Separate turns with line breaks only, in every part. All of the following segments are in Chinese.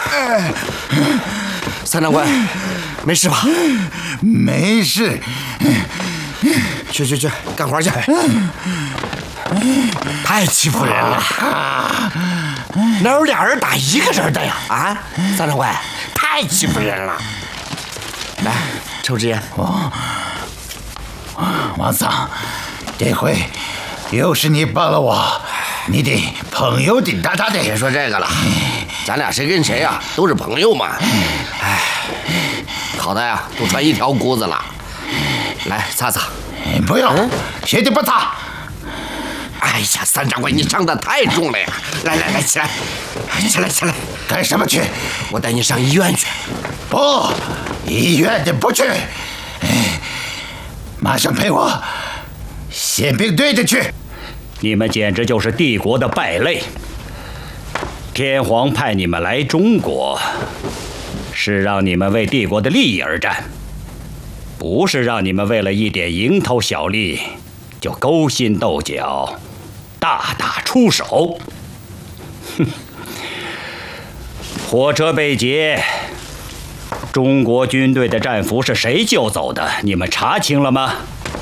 三长官，没事吧？
没事。
去，干活去。太欺负人了，哪有俩人打一个人的呀？啊，三长官，太欺负人了。来，抽支烟。
王桑，这回又是你帮了我，你的朋友的大大的。
别说这个了，咱俩谁跟谁啊，都是朋友嘛。哎，好的呀，都穿一条裤子了。来，擦擦。
不用，绝对不擦。
哎呀，三长官，你伤得太重了呀！来，起来，
干什么去？
我带你上医院去。
不，医院的不去。马上陪我宪兵队的去。
你们简直就是帝国的败类。天皇派你们来中国，是让你们为帝国的利益而战，不是让你们为了一点蝇头小利就勾心斗角、大打出手。哼！火车被劫，中国军队的战俘是谁救走的？你们查清了吗？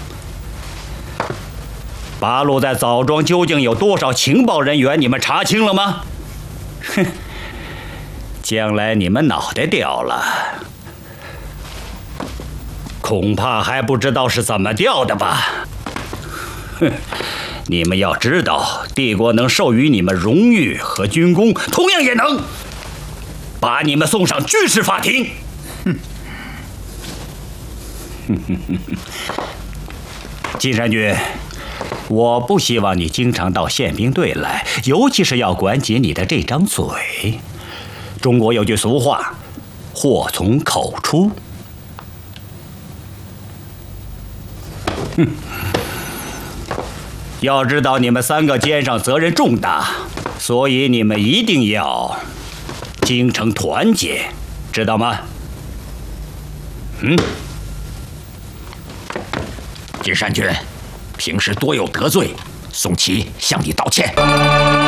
八路在枣庄究竟有多少情报人员？你们查清了吗？哼！将来你们脑袋掉了，恐怕还不知道是怎么掉的吧？哼！你们要知道，帝国能授予你们荣誉和军功，同样也能把你们送上军事法庭。金山君，我不希望你经常到宪兵队来，尤其是要管紧你的这张嘴。中国有句俗话，祸从口出。要知道你们三个肩上责任重大，所以你们一定要精诚团结，知道吗？
金山君，平时多有得罪，宋琦向你道歉。